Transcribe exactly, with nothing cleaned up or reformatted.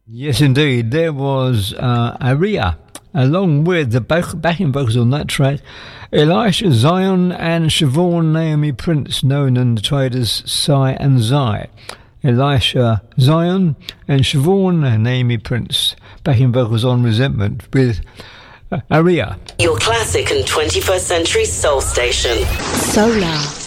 Yes, indeed. There was uh, Aria, along with the back- backing vocals on that track, Elisha Zion and Siobhan Naomi Prince, known in the trade as Psy and Zai. Elisha Zion and Siobhan Naomi Prince, backing vocals on Resentment with uh, Aria. Your classic and twenty-first century soul station. Solar.